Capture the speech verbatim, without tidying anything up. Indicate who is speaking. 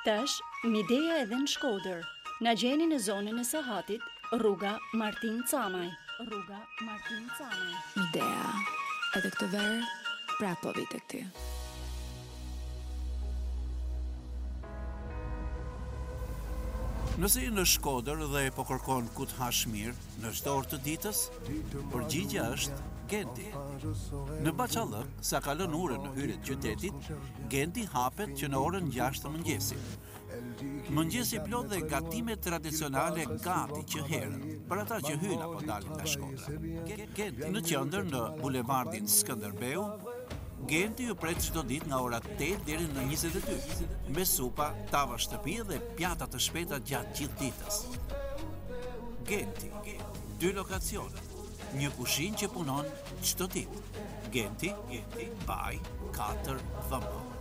Speaker 1: Tash, Mideja edhe në Shkodër. Na gjeni në zonën e Sahatit, rruga Martin Camaj. Rruga Martin Camaj.
Speaker 2: Midea, edhe këtë verë, prapo vit e këti.
Speaker 3: Nëse je në Shkodër dhe po kërkon ku të hash mirë në çdo orë të ditës, përgjigjja është Genti. Në Bachallëk, sa kalon orën në hyrje të qytetit, Genti hapet që në orën gjashtë të mëngjesit. Mëngjesi plot dhe gatime tradicionale gati që herën, për ata që hyjnë apo dalin nga Shkodra. Genti në qendër në bulevardin Skënderbeu, Genti ju pret çdo ditë nga ora tetë deri në njëzet e dy, me supa, tava shtëpi dhe pjata të shpejta gjatë gjithë ditës. Genti, dy lokacione, një kushinë që punon çdo ditë. Genti, Genti, Baj, katër V M.